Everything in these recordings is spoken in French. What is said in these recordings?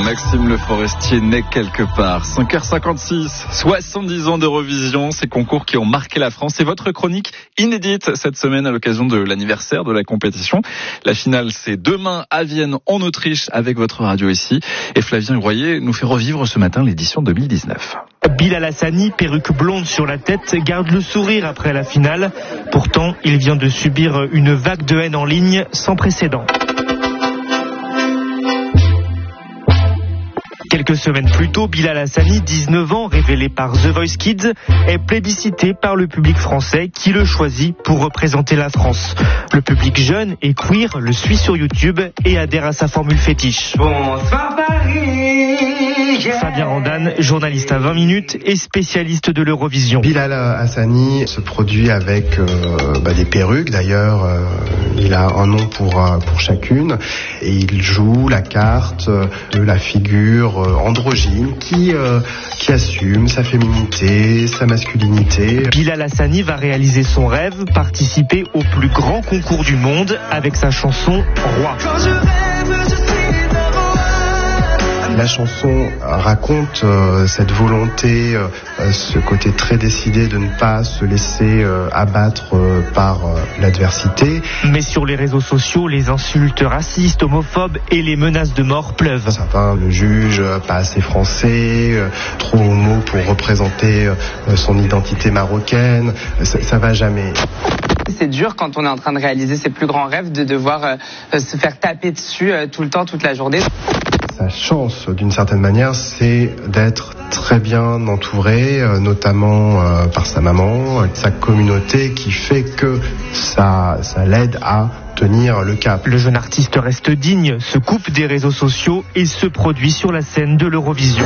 Maxime Le Forestier naît quelque part. 5h56, 70 ans d'Eurovision, ces concours qui ont marqué la France. Et votre chronique inédite cette semaine à l'occasion de l'anniversaire de la compétition. La finale, c'est demain à Vienne, en Autriche, avec votre radio ici. Et Flavien Groyer nous fait revivre ce matin l'édition 2019. Bilal Hassani, perruque blonde sur la tête, garde le sourire après la finale. Pourtant, il vient de subir une vague de haine en ligne sans précédent. Quelques semaines plus tôt, Bilal Hassani, 19 ans, révélé par The Voice Kids, est plébiscité par le public français qui le choisit pour représenter la France. Le public jeune et queer le suit sur YouTube et adhère à sa formule fétiche. Bonsoir Paris. Fabien Randan, journaliste à 20 minutes et spécialiste de l'Eurovision. Bilal Hassani se produit avec des perruques. D'ailleurs, il a un nom pour chacune. Et il joue la carte de la figure androgyne qui assume sa féminité, sa masculinité. Bilal Hassani va réaliser son rêve, participer au plus grand concours du monde avec sa chanson Roi. Quand je rêve, je suis le roi. La chanson raconte cette volonté, ce côté très décidé de ne pas se laisser abattre par l'adversité. Mais sur les réseaux sociaux, les insultes racistes, homophobes et les menaces de mort pleuvent. Certains le jugent pas assez français, trop homo pour représenter son identité marocaine. Ça va jamais. C'est dur quand on est en train de réaliser ses plus grands rêves de devoir se faire taper dessus tout le temps, toute la journée. Sa chance, d'une certaine manière, c'est d'être très bien entouré, notamment par sa maman, sa communauté qui fait que ça l'aide à tenir le cap. Le jeune artiste reste digne, se coupe des réseaux sociaux et se produit sur la scène de l'Eurovision.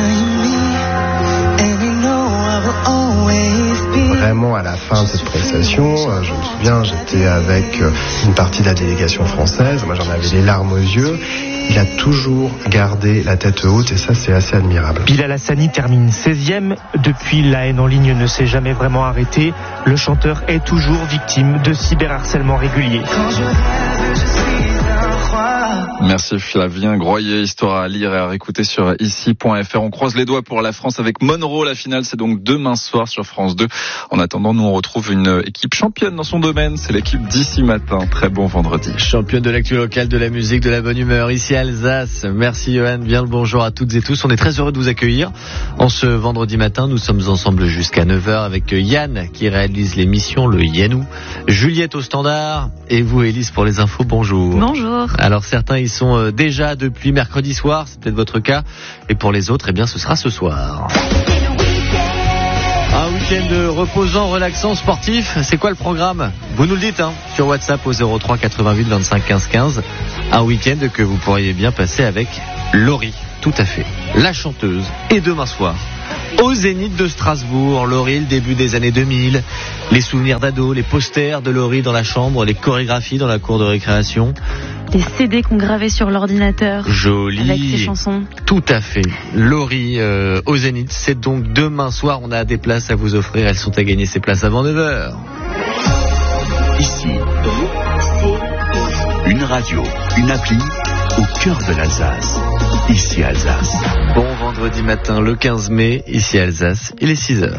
Vraiment, à la fin de cette prestation, je me souviens, j'étais avec une partie de la délégation française. Moi, j'en avais les larmes aux yeux. Il a toujours gardé la tête haute et ça, c'est assez admirable. Bilal Hassani termine 16e. Depuis, la haine en ligne ne s'est jamais vraiment arrêtée. Le chanteur est toujours victime de cyberharcèlement régulier. Quand je rêve, je suis un roi. Merci Flavien Groyer, histoire à lire et à réécouter sur ici.fr. On croise les doigts pour la France avec Monroe. La finale, c'est donc demain soir sur France 2. En attendant, nous on retrouve une équipe championne dans son domaine. C'est l'équipe d'Ici Matin. Très bon vendredi. Championne de l'actu locale, de la musique, de la bonne humeur, ici à Alsace. Merci Johan, bien le bonjour à toutes et tous. On est très heureux de vous accueillir. En ce vendredi matin, nous sommes ensemble jusqu'à 9h avec Yann qui réalise l'émission Le Yannou, Juliette au standard et vous Élise pour les infos. Bonjour. Bonjour. Alors certains y sont déjà depuis mercredi soir, c'est peut-être votre cas. Et pour les autres, eh bien ce sera ce soir. Un week-end reposant, relaxant, sportif. C'est quoi le programme ? Vous nous le dites sur WhatsApp au 03 88 25 15 15. Un week-end que vous pourriez bien passer avec Laurie. Tout à fait. La chanteuse. Et demain soir, au Zénith de Strasbourg, Laurie, le début des années 2000. Les souvenirs d'ado, les posters de Laurie dans la chambre, les chorégraphies dans la cour de récréation. Des CD qu'on gravait sur l'ordinateur. Joli. Avec ses chansons. Tout à fait. Laurie au Zénith, c'est donc demain soir. On a des places à vous offrir. Elles sont à gagner, ces places avant 9h. Ici, une radio, une appli au cœur de l'Alsace. Ici Alsace. Bon vendredi matin, le 15 mai, ici Alsace, il est 6h.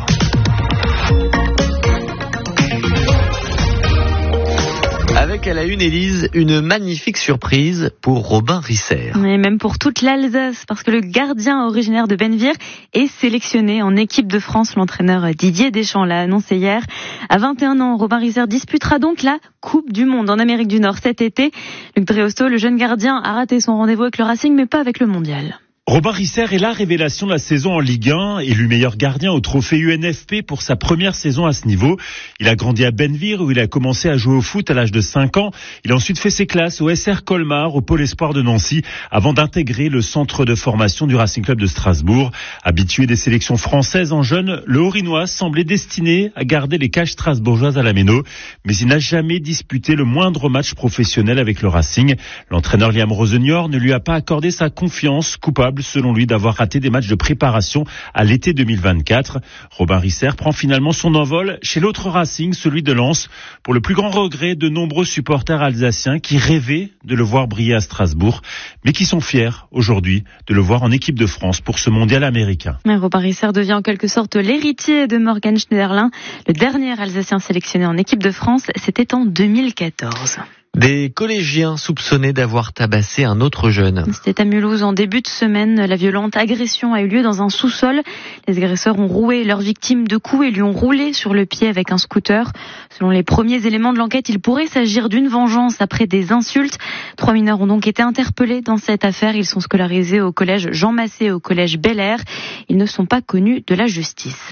Avec à la une, Élise, une magnifique surprise pour Robin Risser. Et même pour toute l'Alsace, parce que le gardien originaire de Benvir est sélectionné en équipe de France. L'entraîneur Didier Deschamps l'a annoncé hier. À 21 ans, Robin Risser disputera donc la Coupe du Monde en Amérique du Nord cet été. Luc Dreosto, le jeune gardien, a raté son rendez-vous avec le Racing, mais pas avec le Mondial. Robin Risser est la révélation de la saison en Ligue 1, élu meilleur gardien au trophée UNFP pour sa première saison à ce niveau. Il a grandi à Benvir où il a commencé à jouer au foot à l'âge de 5 ans. Il a ensuite fait ses classes au SR Colmar, au Pôle Espoir de Nancy, avant d'intégrer le centre de formation du Racing Club de Strasbourg. Habitué des sélections françaises en jeune, le Haut-Rhinois semblait destiné à garder les cages strasbourgeoises à la Méno, mais il n'a jamais disputé le moindre match professionnel avec le Racing. L'entraîneur Liam Rosenior ne lui a pas accordé sa confiance, coupable coupable, selon lui, d'avoir raté des matchs de préparation à l'été 2024. Robin Risser prend finalement son envol chez l'autre Racing, celui de Lens, pour le plus grand regret de nombreux supporters alsaciens qui rêvaient de le voir briller à Strasbourg, mais qui sont fiers aujourd'hui de le voir en équipe de France pour ce mondial américain. Robin Risser devient en quelque sorte l'héritier de Morgan Schneiderlin. Le dernier Alsacien sélectionné en équipe de France, c'était en 2014. Des collégiens soupçonnés d'avoir tabassé un autre jeune. C'était à Mulhouse en début de semaine. La violente agression a eu lieu dans un sous-sol. Les agresseurs ont roué leur victime de coups et lui ont roulé sur le pied avec un scooter. Selon les premiers éléments de l'enquête, il pourrait s'agir d'une vengeance après des insultes. 3 mineurs ont donc été interpellés dans cette affaire. Ils sont scolarisés au collège Jean Massé et au collège Bel Air. Ils ne sont pas connus de la justice.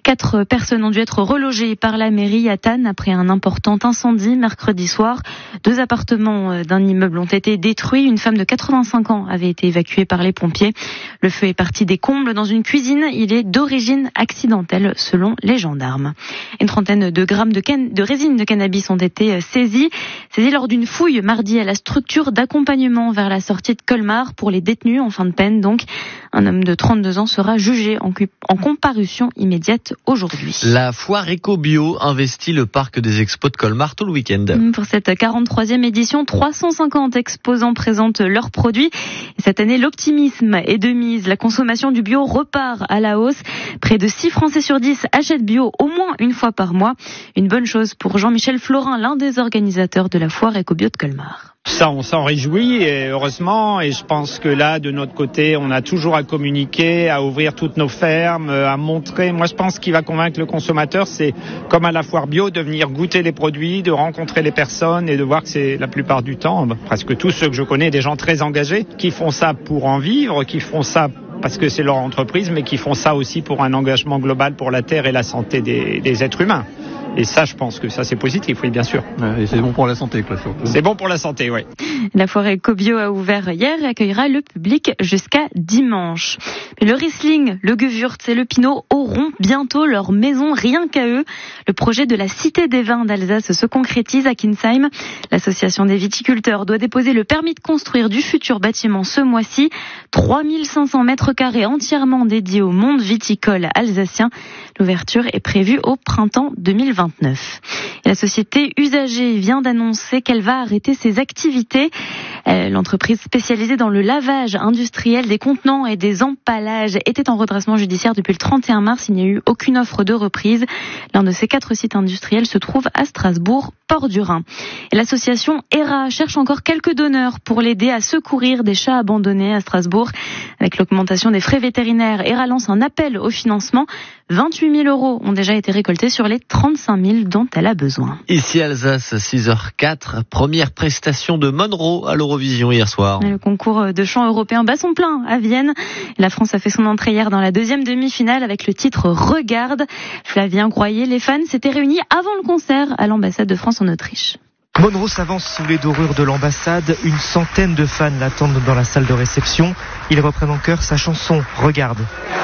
4 personnes ont dû être relogées par la mairie à Thann après un important incendie mercredi soir. 2 appartements d'un immeuble ont été détruits. Une femme de 85 ans avait été évacuée par les pompiers. Le feu est parti des combles dans une cuisine. Il est d'origine accidentelle selon les gendarmes. Une trentaine de grammes de résine de cannabis ont été saisis lors d'une fouille mardi à la structure d'accompagnement vers la sortie de Colmar pour les détenus en fin de peine. Donc, un homme de 32 ans sera jugé en comparution immédiate aujourd'hui. La foire Eco-Bio investit le parc des expos de Colmar tout le week-end. Pour cette 43e édition, 350 exposants présentent leurs produits. Et cette année, l'optimisme est de mise. La consommation du bio repart à la hausse. Près de 6 Français sur 10 achètent bio au moins une fois par mois. Une bonne chose pour Jean-Michel Florin, l'un des organisateurs de la foire Eco-Bio de Colmar. Ça, on s'en réjouit, et heureusement, et je pense que là, de notre côté, on a toujours à communiquer, à ouvrir toutes nos fermes, à montrer. Moi, je pense ce qui va convaincre le consommateur, c'est, comme à la foire bio, de venir goûter les produits, de rencontrer les personnes et de voir que c'est la plupart du temps, presque tous ceux que je connais, des gens très engagés, qui font ça pour en vivre, qui font ça parce que c'est leur entreprise, mais qui font ça aussi pour un engagement global pour la terre et la santé des êtres humains. Et ça, je pense que ça, c'est positif, oui, bien sûr. Et c'est bon pour la santé, quoi, surtout. C'est bon pour la santé, oui. La foire Eco-Bio a ouvert hier et accueillera le public jusqu'à dimanche. Mais le Riesling, le Gewürz et le Pinot auront bientôt leur maison rien qu'à eux. Le projet de la Cité des vins d'Alsace se concrétise à Kinsheim. L'association des viticulteurs doit déposer le permis de construire du futur bâtiment ce mois-ci. 3500 mètres carrés entièrement dédiés au monde viticole alsacien. L'ouverture est prévue au printemps 2029. Et la société Usagé vient d'annoncer qu'elle va arrêter ses activités. L'entreprise spécialisée dans le lavage industriel des contenants et des emballages était en redressement judiciaire depuis le 31 mars. Il n'y a eu aucune offre de reprise. L'un de ces 4 sites industriels se trouve à Strasbourg, Port du Rhin. Et l'association ERA cherche encore quelques donneurs pour l'aider à secourir des chats abandonnés à Strasbourg. Avec l'augmentation des frais vétérinaires, ERA lance un appel au financement. 28 000 € ont déjà été récoltés sur les 35 000 dont elle a besoin. Ici Alsace, 6h04, première prestation de Monroe à l'Eurovision hier soir. Le concours de chant européen bat son plein à Vienne. La France a fait son entrée hier dans la 2e demi-finale avec le titre Regarde. Flavien Groyer, les fans s'étaient réunis avant le concert à l'ambassade de France en Autriche. Monroe s'avance sous les dorures de l'ambassade. Une centaine de fans l'attendent dans la salle de réception. Ils reprennent en chœur sa chanson Regarde.